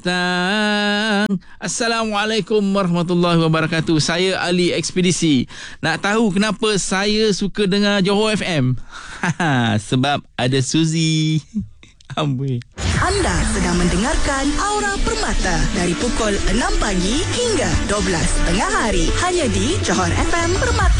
datang. Assalamualaikum warahmatullahi wabarakatuh. Saya Ali Ekspedisi. Nak tahu kenapa saya suka dengar Johor FM? Sebab ada Suzy. Amboi. Anda sedang mendengarkan Aura Permata dari pukul 6 pagi hingga 12 tengah hari. Hanya di Johor FM Permata.